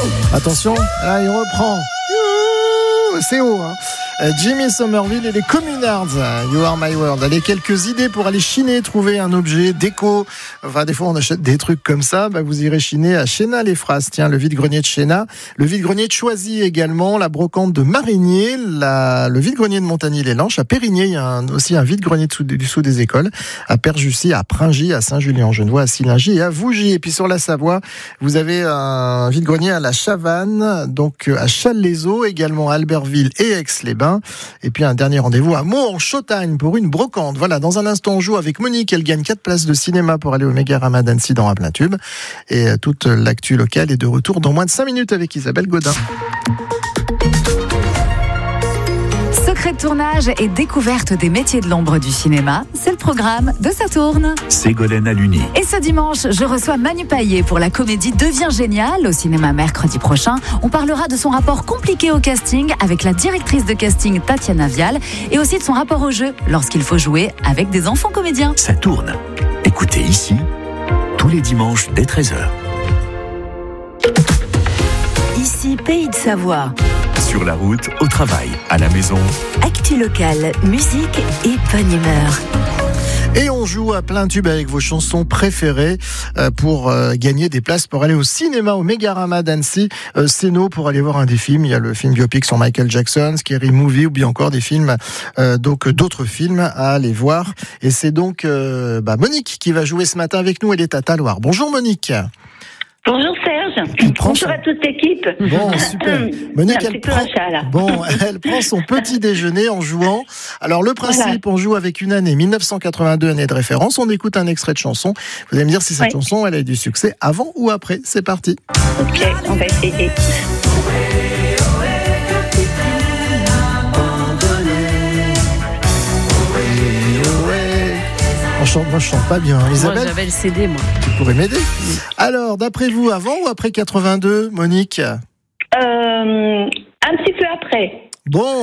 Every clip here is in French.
Attention, là il reprend. C'est haut, hein. Jimmy Somerville et les Communards, You Are My World. Allez, quelques idées pour aller chiner, trouver un objet déco. Enfin, des fois, on achète des trucs comme ça. Vous irez chiner à Chénas-les-Phrases. Tiens, le vide-grenier de Chénas. Le vide-grenier de Choisy également. La brocante de Marigné. Le vide-grenier de Montagny-les-Lanches. À Périgné, il y a aussi un vide-grenier dessous des écoles. À Perjussy, à Pringy, à Saint-Julien-en-Genevois, à Sillingy et à Vougy. Et puis sur la Savoie, vous avez un vide-grenier à la Chavanne, donc à Challes-les-Eaux, également à Albertville et Aix-les-Bains. Et puis un dernier rendez-vous à Meaux en Chautagne pour une brocante. Voilà, dans un instant on joue avec Monique. Elle gagne 4 places de cinéma pour aller au Mégarama d'Annecy dans un plein tube. Et toute l'actu locale est de retour dans moins de 5 minutes avec Isabelle Godin. Secret de tournage et découverte des métiers de l'ombre du cinéma, c'est le programme de Ça tourne. Ségolène Aluni. Et ce dimanche, je reçois Manu Payet pour la comédie Devient génial au cinéma mercredi prochain. On parlera de son rapport compliqué au casting avec la directrice de casting Tatiana Vial et aussi de son rapport au jeu lorsqu'il faut jouer avec des enfants comédiens. Ça tourne. Écoutez ici, tous les dimanches dès 13h. Ici, Pays de Savoie. Sur la route, au travail, à la maison. Actu locale, musique et bonne humeur. Et on joue à plein tube avec vos chansons préférées pour gagner des places pour aller au cinéma au Mégarama d'Annecy. Céno pour aller voir un des films. Il y a le film biopic sur Michael Jackson, Scary Movie ou bien encore des films, donc d'autres films à aller voir. Et c'est donc Monique qui va jouer ce matin avec nous. Elle est à Talloires. Bonjour Monique. Bonjour Serge. Bonjour à toute l'équipe. Bon, super. Monique, elle prend son petit déjeuner en jouant. Alors, le principe, on joue avec une année, 1982, année de référence. On écoute un extrait de chanson. Vous allez me dire si cette chanson, elle a eu du succès avant ou après. C'est parti. Ok, on va essayer. Moi, je chante pas bien. Isabelle, moi, j'avais le CD, moi. Tu pourrais m'aider. Alors, d'après vous, avant ou après 82, Monique ? Un petit peu après. Bon.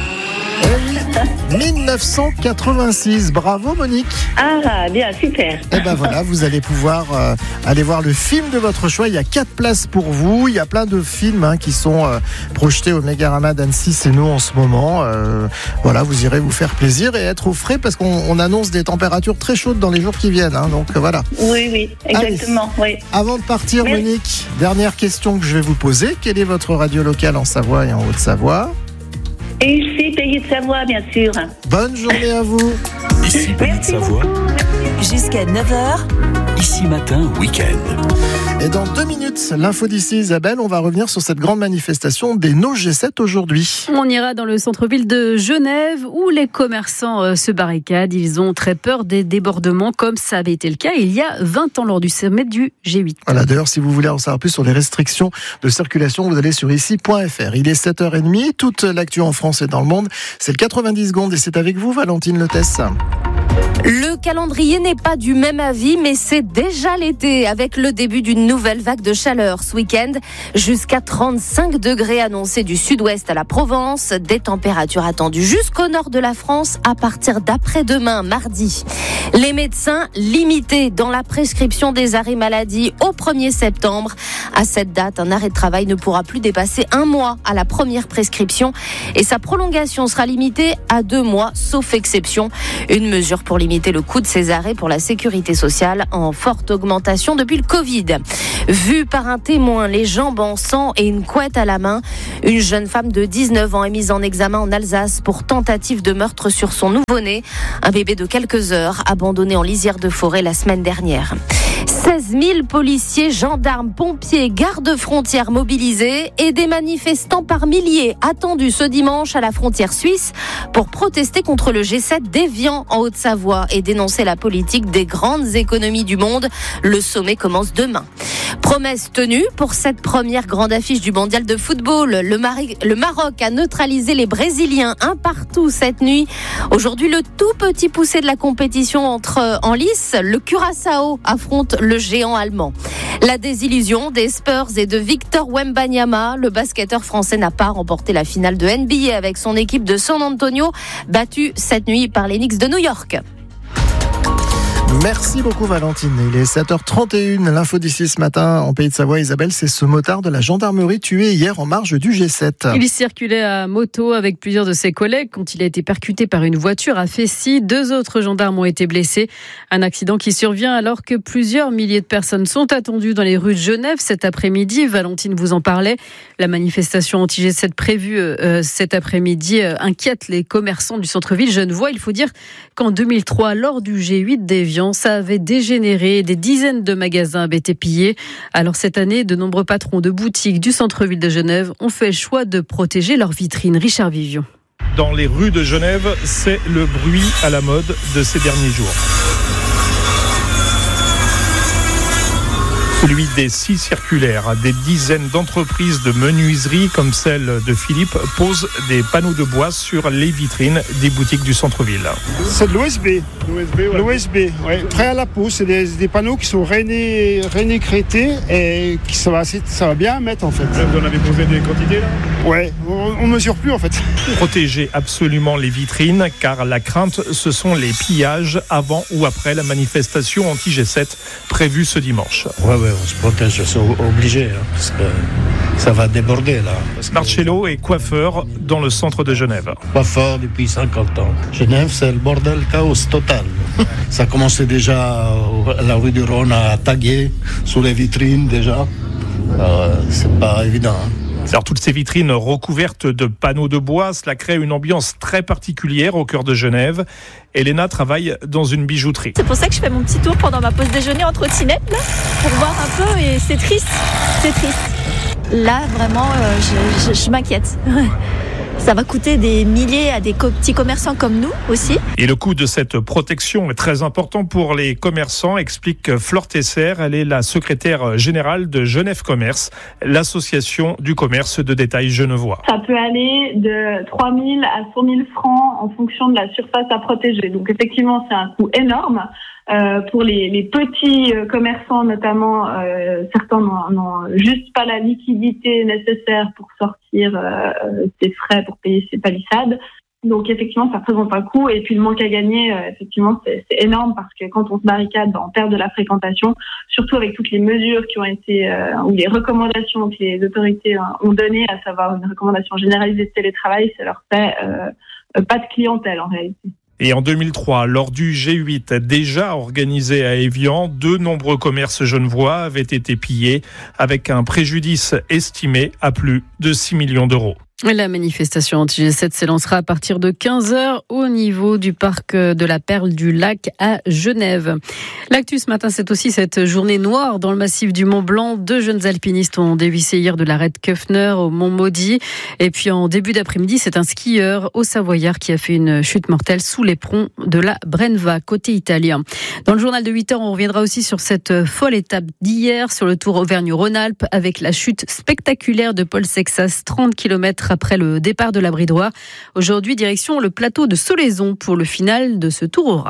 1986. Bravo, Monique. Ah, bien, super. Et voilà, vous allez pouvoir aller voir le film de votre choix. Il y a 4 places pour vous. Il y a plein de films qui sont projetés au Mégarama d'Annecy, c'est nous en ce moment. Voilà, vous irez vous faire plaisir et être au frais parce qu'on annonce des températures très chaudes dans les jours qui viennent. Donc voilà. Oui, exactement. Allez, avant de partir, merci. Monique, dernière question que je vais vous poser. Quelle est votre radio locale en Savoie et en Haute-Savoie ? Et ici, Pays de Savoie, bien sûr. Bonne journée à vous. Ici, Pays de Savoie. Jusqu'à 9h. Ici matin, week-end. Et dans 2 minutes, l'info d'ici, Isabelle, on va revenir sur cette grande manifestation des No G7 aujourd'hui. On ira dans le centre-ville de Genève où les commerçants se barricadent. Ils ont très peur des débordements comme ça avait été le cas il y a 20 ans lors du sommet du G8. Voilà, d'ailleurs, si vous voulez en savoir plus sur les restrictions de circulation, vous allez sur ici.fr. Il est 7h30, toute l'actu en France et dans le monde. C'est le 90 secondes et c'est avec vous, Valentine Letesse. Le calendrier n'est pas du même avis, mais c'est déjà l'été avec le début d'une nouvelle vague de chaleur ce week-end. Jusqu'à 35 degrés annoncés du sud-ouest à la Provence. Des températures attendues jusqu'au nord de la France à partir d'après-demain, mardi. Les médecins limités dans la prescription des arrêts maladie au 1er septembre. À cette date, un arrêt de travail ne pourra plus dépasser 1 mois à la première prescription et sa prolongation sera limitée à 2 mois, sauf exception. Une mesure pour limiter le coût de ces arrêts pour la sécurité sociale en forte augmentation depuis le Covid. Vue par un témoin, les jambes en sang et une couette à la main, une jeune femme de 19 ans est mise en examen en Alsace pour tentative de meurtre sur son nouveau-né, un bébé de quelques heures abandonné en lisière de forêt la semaine dernière. 16 000 policiers, gendarmes, pompiers, gardes-frontières mobilisés et des manifestants par milliers attendus ce dimanche à la frontière suisse pour protester contre le G7 d'Évian en Haute-Savoie et dénoncer la politique des grandes économies du monde. Le sommet commence demain. Promesse tenue pour cette première grande affiche du mondial de football. Le Maroc a neutralisé les Brésiliens 1-1 cette nuit. Aujourd'hui, le tout petit poussé de la compétition entre en lice, le Curaçao affronte le géant allemand. La désillusion des Spurs et de Victor Wembanyama. Le basketteur français n'a pas remporté la finale de NBA avec son équipe de San Antonio, battue cette nuit par les Knicks de New York. Merci beaucoup Valentine. Il est 7h31, l'info d'ici ce matin en Pays de Savoie. Isabelle, c'est ce motard de la gendarmerie tué hier en marge du G7. Il circulait à moto avec plusieurs de ses collègues quand il a été percuté par une voiture à Fessy. 2 autres gendarmes ont été blessés. Un accident qui survient alors que plusieurs milliers de personnes sont attendues dans les rues de Genève cet après-midi. Valentine vous en parlait. La manifestation anti-G7 prévue cet après-midi inquiète les commerçants du centre-ville genevois. Il faut dire qu'en 2003, lors du G8 d'Évian, ça avait dégénéré. Des dizaines de magasins avaient été pillés. Alors cette année, de nombreux patrons de boutiques du centre-ville de Genève ont fait le choix de protéger leurs vitrines. Richard Vivion. Dans les rues de Genève, c'est le bruit à la mode de ces derniers jours. Celui des scies circulaires. Des dizaines d'entreprises de menuiserie comme celle de Philippe posent des panneaux de bois sur les vitrines des boutiques du centre-ville. C'est de l'OSB. L'OSB, ouais. Prêt à la pose. C'est des panneaux qui sont rénécrétés et qui ça va bien à mettre en fait. Vous en avez posé des quantités là ? Ouais, on mesure plus en fait. Protéger absolument les vitrines car la crainte ce sont les pillages avant ou après la manifestation anti-G7 prévue ce dimanche. Ouais, on se protège, c'est obligé, parce que ça va déborder là. Marcello est coiffeur dans le centre de Genève. Coiffeur depuis 50 ans. Genève, c'est le bordel, chaos total. Ça commençait déjà à la rue du Rhône à taguer sous les vitrines déjà. C'est pas évident. Alors toutes ces vitrines recouvertes de panneaux de bois, cela crée une ambiance très particulière au cœur de Genève. Elena travaille dans une bijouterie. C'est pour ça que je fais mon petit tour pendant ma pause déjeuner en trottinette là, pour voir un peu et c'est triste. Là vraiment, je m'inquiète. Ça va coûter des milliers à des petits commerçants comme nous aussi. Et le coût de cette protection est très important pour les commerçants, explique Flore Tesser. Elle est la secrétaire générale de Genève Commerce, l'association du commerce de détail genevois. Ça peut aller de 3 000 à 100 000 francs en fonction de la surface à protéger. Donc effectivement, c'est un coût énorme. Pour les petits commerçants notamment, certains n'ont juste pas la liquidité nécessaire pour sortir ses frais pour payer ses palissades. Donc effectivement, ça représente un coût. Et puis le manque à gagner, effectivement, c'est énorme parce que quand on se barricade, on perd de la fréquentation, surtout avec toutes les mesures qui ont été ou les recommandations que les autorités ont données, à savoir une recommandation généralisée de télétravail, ça leur fait pas de clientèle en réalité. Et en 2003, lors du G8 déjà organisé à Évian, de nombreux commerces genevois avaient été pillés avec un préjudice estimé à plus de 6 millions d'euros. La manifestation anti-G7 s'élancera à partir de 15h au niveau du parc de la Perle du Lac à Genève. L'actu ce matin, c'est aussi cette journée noire dans le massif du Mont Blanc. 2 jeunes alpinistes ont dévissé hier de l'arête Köffner au Mont Maudit. Et puis en début d'après-midi, c'est un skieur au Savoyard qui a fait une chute mortelle sous l'éperon de la Brenva, côté italien. Dans le journal de 8h, on reviendra aussi sur cette folle étape d'hier sur le Tour Auvergne-Rhône-Alpes avec la chute spectaculaire de Paul Sexas, 30 km après le départ de la Bridoire. Aujourd'hui, direction le plateau de Solaizon pour le final de ce Tour Aura.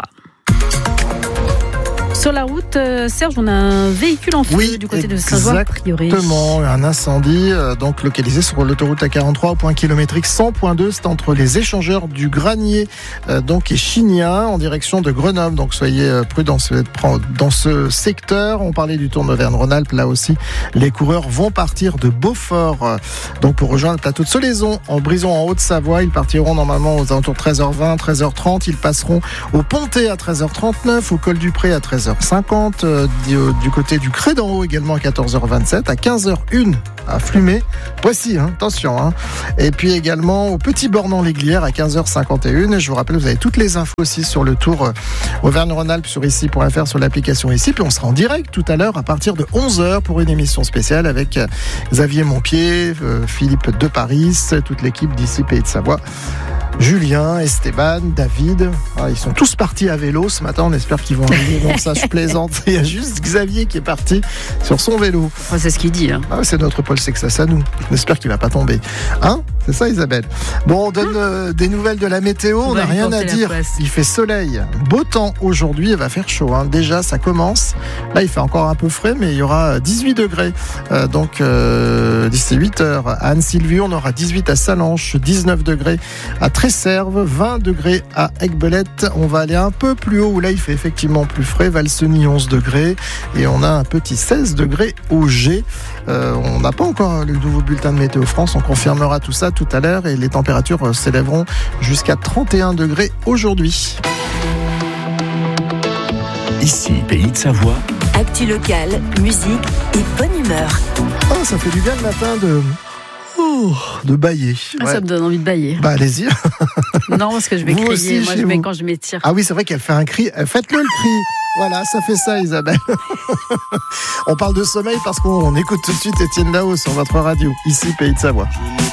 Sur la route, Serge, on a un véhicule en feu du côté de Saint-Joie, a priori. Exactement, un incendie donc localisé sur l'autoroute A43 au point kilométrique 100.2. C'est entre les échangeurs du Granier donc et Chignin en direction de Grenoble. Donc soyez prudents dans ce secteur. On parlait du Tour d'Auvergne-Rhône-Alpes. Là aussi, les coureurs vont partir de Beaufort donc pour rejoindre le plateau de Solaizon en Brison en Haute-Savoie. Ils partiront normalement aux alentours de 13h20, 13h30. Ils passeront au Pontet à 13h39, au Col du Pré à 13h50, du côté du Cré d'en Haut également à 14h27, à 15h01 à Flumet, Poissy, attention. Et puis également au Petit Bornand-l'Aiglière à 15h51. Et je vous rappelle, vous avez toutes les infos aussi sur le Tour Auvergne-Rhône-Alpes sur ici.fr, sur l'application ici. Puis on sera en direct tout à l'heure à partir de 11h pour une émission spéciale avec Xavier Montpied, Philippe de Paris, toute l'équipe d'ici Pays de Savoie. Julien, Esteban, David, ils sont tous partis à vélo ce matin, on espère qu'ils vont arriver, donc ça je plaisante, il y a juste Xavier qui est parti sur son vélo. C'est ce qu'il dit. C'est notre Paul Sexas à nous, on espère qu'il va pas tomber. C'est ça, Isabelle. Bon, on donne des nouvelles de la météo. On n'a rien à dire. Il fait soleil, beau temps aujourd'hui. Il va faire chaud. Déjà, ça commence. Là, il fait encore un peu frais, mais il y aura 18 degrés. D'ici 8 heures, à Anne-Sylvie, on aura 18 à Salanches, 19 degrés à Tresserve, 20 degrés à Aiguebelette. On va aller un peu plus haut, où là, il fait effectivement plus frais. Valseny, 11 degrés. Et on a un petit 16 degrés au G. On n'a pas encore le nouveau bulletin de Météo France. On confirmera tout ça tout à l'heure et les températures s'élèveront jusqu'à 31 degrés aujourd'hui. Ici, Pays de Savoie. Actu locale, musique et bonne humeur. Oh, ça fait du bien le matin de bailler. Ah, ça me donne envie de bailler. Bah, allez-y. Non, parce que je vais vous crier. aussi, Moi, quand je m'étire. Ah oui, c'est vrai qu'elle fait un cri. Faites-le le cri. Voilà, ça fait ça, Isabelle. On parle de sommeil parce qu'on écoute tout de suite Étienne Dao sur votre radio. Ici, Pays de Savoie.